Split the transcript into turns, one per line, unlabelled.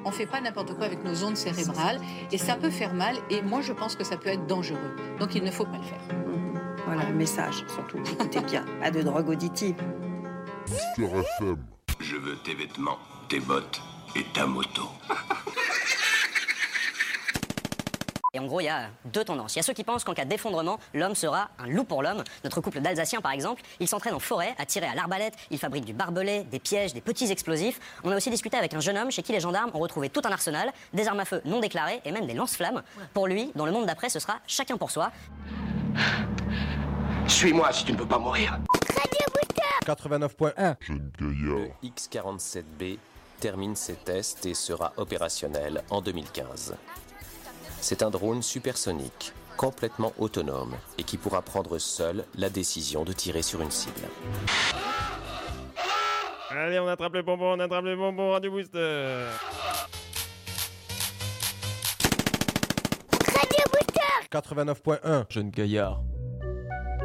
On ne fait pas n'importe quoi avec nos ondes cérébrales et ça peut faire mal et moi je pense que ça peut être dangereux. Donc il ne faut pas le faire.
Voilà le message, surtout. Écoutez bien, pas de drogue auditive.
Sur FM.
Je veux tes vêtements, tes bottes et ta moto.
Et en gros, il y a deux tendances. Il y a ceux qui pensent qu'en cas d'effondrement, l'homme sera un loup pour l'homme. Notre couple d'Alsaciens, par exemple, ils s'entraînent en forêt à tirer à l'arbalète, ils fabriquent du barbelé, des pièges, des petits explosifs. On a aussi discuté avec un jeune homme chez qui les gendarmes ont retrouvé tout un arsenal, des armes à feu non déclarées et même des lance-flammes. Pour lui, dans le monde d'après, ce sera chacun pour soi.
Suis-moi si tu ne peux pas mourir.
89.1. Jeune gaillard.
Le X-47B termine ses tests et sera opérationnel en 2015. C'est un drone supersonique, complètement autonome et qui pourra prendre seul la décision de tirer sur une cible.
Allez, on attrape le bonbon, Radio Booster.
Radio Booster. 89.1.
Jeune gaillard.